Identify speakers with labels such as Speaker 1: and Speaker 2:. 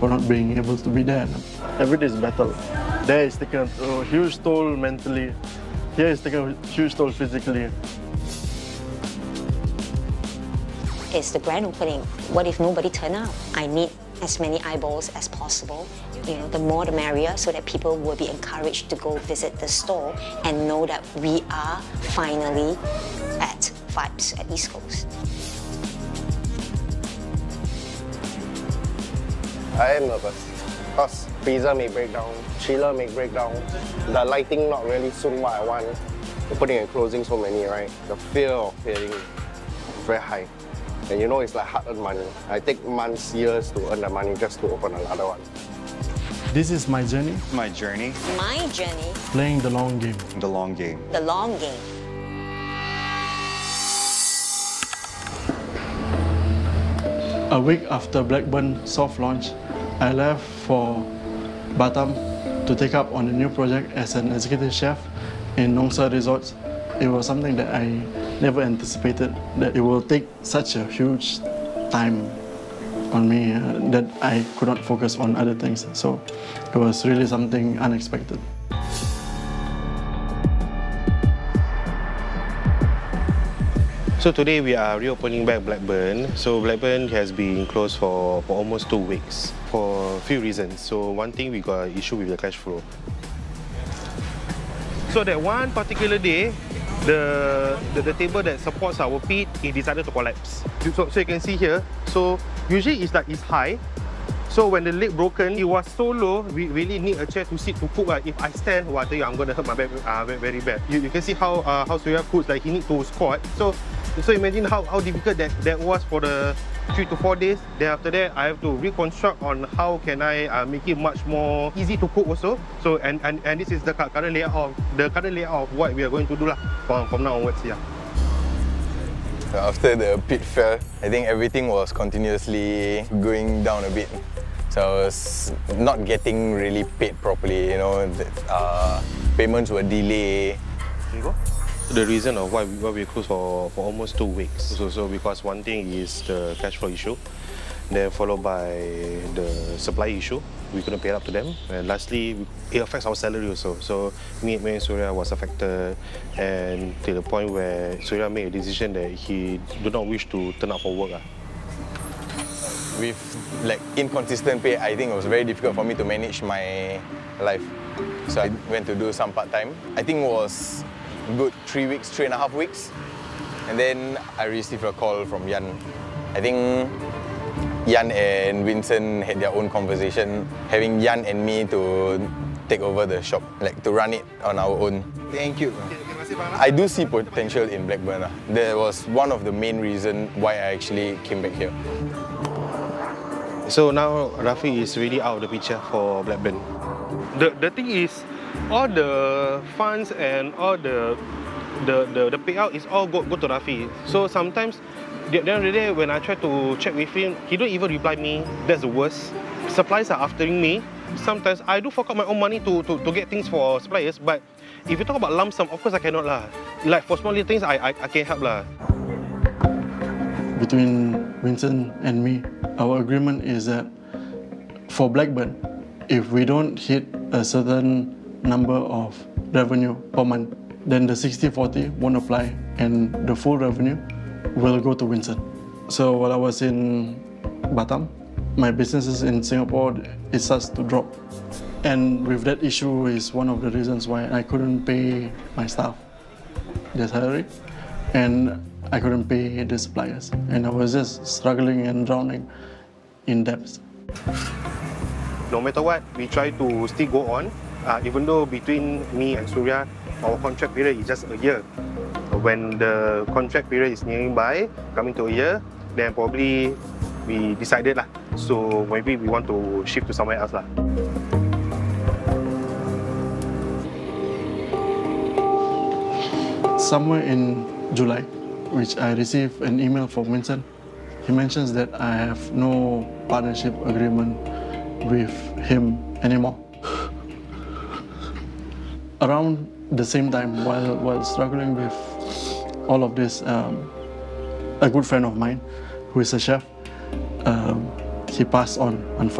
Speaker 1: for not being able to be there. Every day is battle. There is taking a huge toll mentally. Here is taking a huge toll physically.
Speaker 2: It's the grand opening. What if nobody turn out? I need as many eyeballs as possible. You know, the more the merrier, so that people will be encouraged to go visit the store and know that we are finally at Vibes at East Coast.
Speaker 3: I am nervous because freezer may break down, chiller may break down, the lighting not really suit what I want. Opening and closing so many, right? The fear of failing is very high. And you know it's like hard-earned money. I take months, years to earn the money just to open another one.
Speaker 1: This is my journey.
Speaker 4: My journey.
Speaker 2: My journey.
Speaker 1: Playing the long game.
Speaker 4: The long game.
Speaker 2: The long game.
Speaker 1: A week after Blackburn soft launch, I left for Batam to take up on a new project as an executive chef in Nongsa Resorts. It was something that I never anticipated, that it will take such a huge time on me that I could not focus on other things. So it was really something unexpected.
Speaker 5: So today we are reopening back Blackburn. So Blackburn has been closed for almost 2 weeks for a few reasons. So one thing, we got an issue with the cash flow. So that one particular day, the table that supports our pit, it decided to collapse. So you can see here, so usually it's like it's high. So when the leg broken, it was so low, we really need a chair to sit to cook. If I stand, I tell you, I'm gonna hurt my back very bad. You can see how Surya cooks, like he needs to squat. So imagine how difficult that was for the 3 to 4 days. Then after that, I have to reconstruct on how can I make it much more easy to cook also. So and this is the current layout of what we are going to do lah from now onwards. Yeah.
Speaker 6: After the pit fell, I think everything was continuously going down a bit. So I was not getting really paid properly, you know, payments were delayed.
Speaker 5: The reason of why we closed for almost 2 weeks. So because one thing is the cash flow issue, then followed by the supply issue. We couldn't pay up to them. And lastly, it affects our salary also. So me and Surya was affected, and to the point where Surya made a decision that he do not wish to turn up for work.
Speaker 6: With like inconsistent pay, I think it was very difficult for me to manage my life. So I went to do some part-time. I think it was good 3.5 weeks. And then I received a call from Yan. I think Yan and Vincent had their own conversation, having Yan and me to take over the shop, like to run it on our own. Thank you. I do see potential in Blackburn. That was one of the main reasons why I actually came back here.
Speaker 5: So now Rafi is really out of the picture for Blackburn. The thing is, all the funds and all the payout is all go to Rafi. So sometimes, the other day when I try to check with him, he don't even reply me. That's the worst. Suppliers are aftering me. Sometimes I do fork out my own money to get things for suppliers, but if you talk about lump sum, of course I cannot lah. Like for small little things, I can't help lah.
Speaker 1: Between Vincent and me, our agreement is that for Blackburn, if we don't hit a certain number of revenue per month, then the 60-40 won't apply and the full revenue will go to Vincent. So while I was in Batam, my businesses in Singapore, it starts to drop. And with that issue is one of the reasons why I couldn't pay my staff their salary, and I couldn't pay the suppliers. And I was just struggling and drowning in debts.
Speaker 5: No matter what, we try to still go on, even though between me and Surya, our contract period is just a year. When the contract period is nearing by, coming to a year, then probably we decided lah. So maybe we want to shift to somewhere else lah.
Speaker 1: Somewhere in July, which I received an email from Vincent, he mentions that I have no partnership agreement with him anymore. Around the same time, while struggling with all of this, a good friend of mine, who is a chef, he passed on, unfortunately.